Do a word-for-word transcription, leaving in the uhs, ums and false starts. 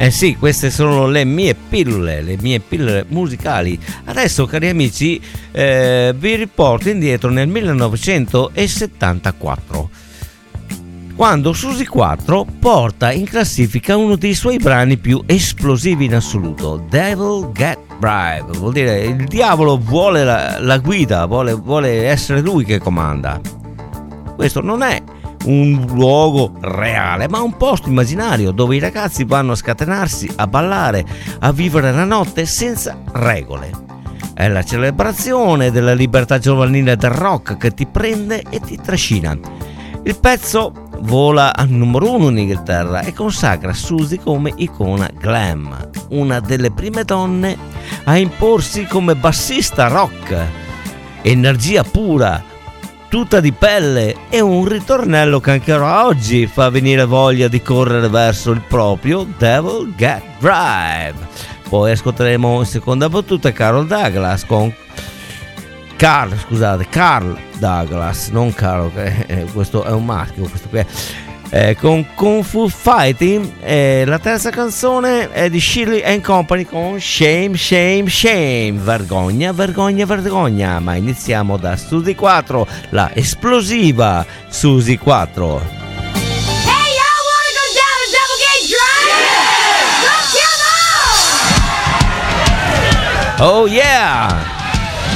Eh sì, queste sono le mie pillole, le mie pillole musicali. Adesso, cari amici, eh, vi riporto indietro nel millenovecentosettantaquattro, quando Suzy quattro porta in classifica uno dei suoi brani più esplosivi in assoluto, Devil Get Bribe. Vuol dire il diavolo vuole la, la guida, vuole, vuole essere lui che comanda. Questo non è un luogo reale, ma un posto immaginario dove i ragazzi vanno a scatenarsi, a ballare, a vivere la notte senza regole. È la celebrazione della libertà giovanile del rock che ti prende e ti trascina. Il pezzo vola al numero uno in Inghilterra e consacra Suzy come icona glam, una delle prime donne a imporsi come bassista rock. Energia pura, tutta di pelle, e un ritornello che ancora oggi fa venire voglia di correre verso il proprio Devil Get Drive. Poi ascolteremo in seconda battuta Carol Douglas con Carl, scusate, Carl Douglas, non Carol, eh, questo è un maschio, questo qui è, eh, con Kung Fu Fighting. Eh, la terza canzone è di Shirley and Company con Shame, Shame, Shame, vergogna, vergogna, vergogna. Ma iniziamo da Suzy quattro, la esplosiva Suzy quattro. Hey, y'all wanna go down a Devil Gate Drive? Yeah! Let's come on! Oh yeah!